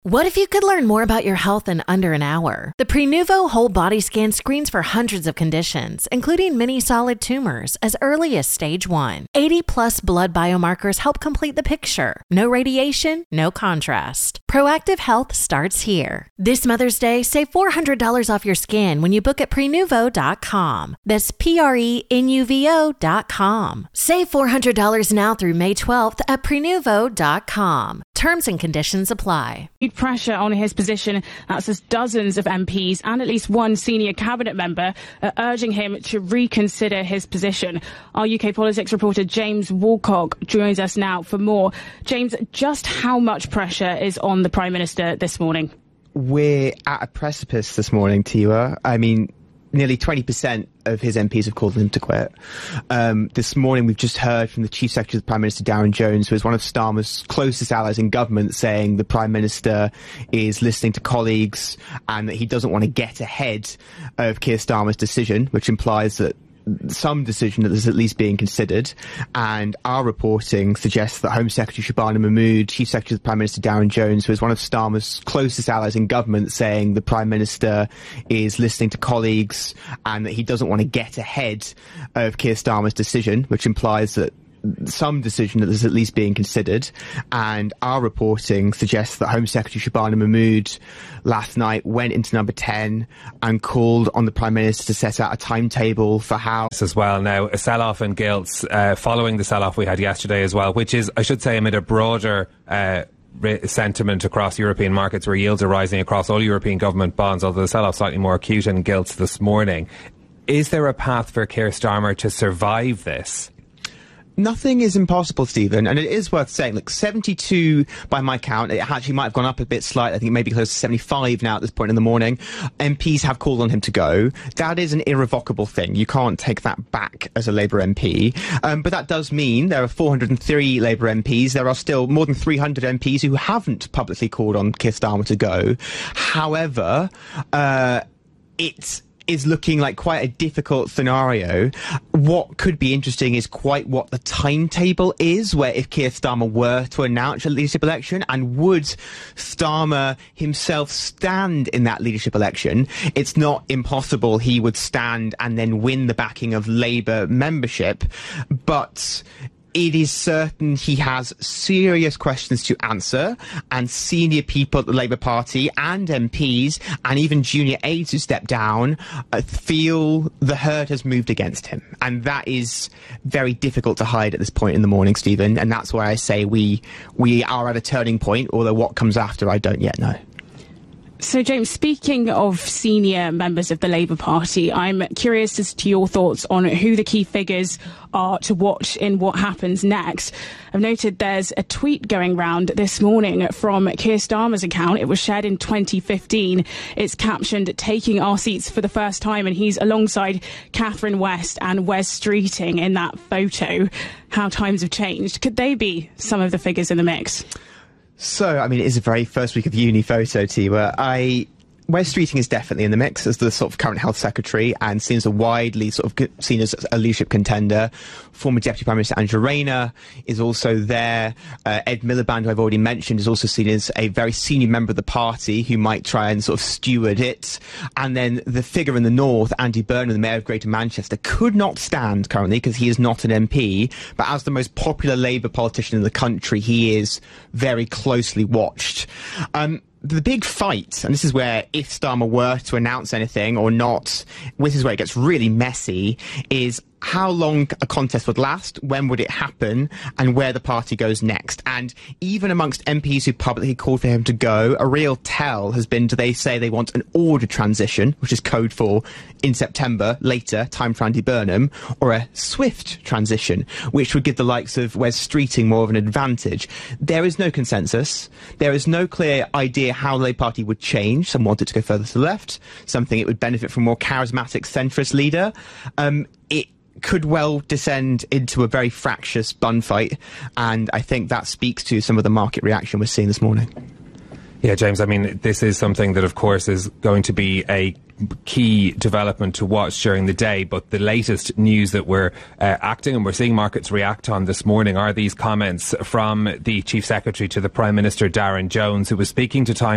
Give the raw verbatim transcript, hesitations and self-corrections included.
What if you could learn more about your health in under an hour? The Prenuvo Whole Body Scan screens for hundreds of conditions, including many solid tumors, as early as stage one. eighty plus blood biomarkers help complete the picture. No radiation, no contrast. Proactive health starts here. This Mother's Day, save four hundred dollars off your scan when you book at prenuvo dot com. That's P R E N U V O dot com. Save four hundred dollars now through May twelfth at prenuvo dot com. Terms and conditions apply. Pressure on his position. That's as dozens of M Ps and at least one senior cabinet member are urging him to reconsider his position. Our U K politics reporter James Woolcock joins us now for more. James, just how much pressure is on the Prime Minister this morning? We're at a precipice this morning, Tiwa. I mean, nearly twenty percent of his M Ps have called him to quit. Um, this morning, we've just heard from the Chief Secretary of the Prime Minister, Darren Jones, who is one of Starmer's closest allies in government, saying the Prime Minister is listening to colleagues and that he doesn't want to get ahead of Keir Starmer's decision, which implies that some decision that is at least being considered. And our reporting suggests that Home Secretary Shabana Mahmood, Chief Secretary of the Prime Minister Darren Jones, who is one of Starmer's closest allies in government, saying the Prime Minister is listening to colleagues and that he doesn't want to get ahead of Keir Starmer's decision, which implies that some decision that is at least being considered. And our reporting suggests that Home Secretary Shabana Mahmood last night went into number ten and called on the Prime Minister to set out a timetable for how... As well now, a sell-off in gilts uh, following the sell-off we had yesterday as well, which is, I should say, amid a broader uh, sentiment across European markets where yields are rising across all European government bonds, although the sell-off slightly more acute in gilts this morning. Is there a path for Keir Starmer to survive this? Nothing is impossible, Stephen, and it is worth saying, look, seventy-two by my count, it actually might have gone up a bit slightly, I think maybe close to seventy-five now at this point in the morning, M Ps have called on him to go. That is an irrevocable thing. You can't take that back as a Labour M P. Um, but that does mean there are four hundred three Labour M Ps. There are still more than three hundred M Ps who haven't publicly called on Keir Starmer to go. However, uh, it's... is looking like quite a difficult scenario. What could be interesting is quite what the timetable is, where if Keir Starmer were to announce a leadership election, and would Starmer himself stand in that leadership election, it's not impossible he would stand and then win the backing of Labour membership, but it is certain he has serious questions to answer, and senior people at the Labour Party and M Ps and even junior aides who step down uh, feel the herd has moved against him. And that is very difficult to hide at this point in the morning, Stephen, and that's why I say we we are at a turning point, although what comes after I don't yet know. So, James, speaking of senior members of the Labour Party, I'm curious as to your thoughts on who the key figures are to watch in what happens next. I've noted there's a tweet going round this morning from Keir Starmer's account. It was shared in twenty fifteen. It's captioned, "Taking our seats for the first time," and he's alongside Catherine West and Wes Streeting in that photo. How times have changed. Could they be some of the figures in the mix? So, I mean, it is a very first week of uni photo, Tiwa. I... Wes Streeting is definitely in the mix as the sort of current health secretary and seems a widely sort of seen as a leadership contender. Former Deputy Prime Minister Angela Rayner is also there. Uh, Ed Miliband, who I've already mentioned, is also seen as a very senior member of the party who might try and sort of steward it. And then the figure in the north, Andy Burnham, the Mayor of Greater Manchester, could not stand currently because he is not an M P. But as the most popular Labour politician in the country, he is very closely watched. Um, The big fight, and this is where if Starmer were to announce anything or not, this is where it gets really messy, is how long a contest would last, when would it happen, and where the party goes next. And even amongst M Ps who publicly called for him to go, a real tell has been, do they say they want an ordered transition, which is code for in September, later, time for Andy Burnham, or a swift transition, which would give the likes of Wes Streeting more of an advantage. There is no consensus. There is no clear idea how the Labour Party would change. Some want it to go further to the left. Some think it would benefit from a more charismatic centrist leader. Um, it could well descend into a very fractious bun fight, and I think that speaks to some of the market reaction we're seeing this morning. Yeah, James, I mean, this is something that, of course, is going to be a key development to watch during the day, but the latest news that we're uh, acting and we're seeing markets react on this morning are these comments from the Chief Secretary to the Prime Minister, Darren Jones, who was speaking to Time